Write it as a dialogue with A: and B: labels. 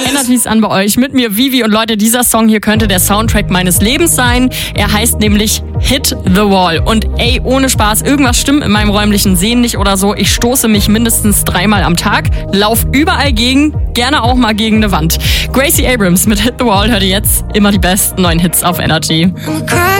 A: Energies an bei euch. Mit mir Vivi und Leute, dieser Song hier könnte der Soundtrack meines Lebens sein. Er heißt nämlich Hit the Wall. Und ey, ohne Spaß, irgendwas stimmt in meinem räumlichen Sehen nicht oder so. Ich stoße mich mindestens 3-mal am Tag, lauf überall gegen, gerne auch mal gegen eine Wand. Gracie Abrams mit Hit the Wall hört ihr jetzt immer die besten neuen Hits auf Energy.